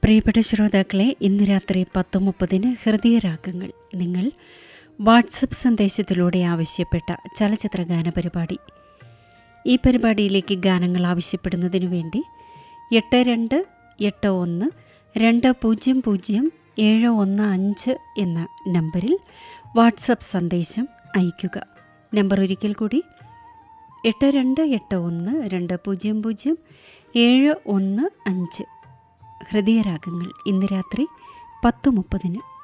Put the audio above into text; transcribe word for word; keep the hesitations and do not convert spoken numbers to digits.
പ്രിയപ്പെട്ട ശ്രോതാക്കളെ, ഇന്ന് രാത്രി പത്ത് മുപ്പതിന് ഹൃദയരാഗങ്ങൾ. നിങ്ങൾ വാട്സപ്പ് സന്ദേശത്തിലൂടെ ആവശ്യപ്പെട്ട ചലച്ചിത്ര ഗാന പരിപാടി. ഈ പരിപാടിയിലേക്ക് ഗാനങ്ങൾ ആവശ്യപ്പെടുന്നതിനു വേണ്ടി എട്ട് രണ്ട് എട്ട് ഒന്ന് രണ്ട് പൂജ്യം പൂജ്യം ഏഴ് ഒന്ന് അഞ്ച് എന്ന നമ്പറിൽ വാട്സപ്പ് സന്ദേശം അയയ്ക്കുക. നമ്പർ ഒരിക്കൽ കൂടി: എട്ട് രണ്ട് എട്ട് ഒന്ന് രണ്ട് പൂജ്യം പൂജ്യം ഏഴ് ഒന്ന് അഞ്ച്. ഹൃദയരാഗങ്ങൾ ഇന്ന് രാത്രി പത്ത് മുപ്പതിന്.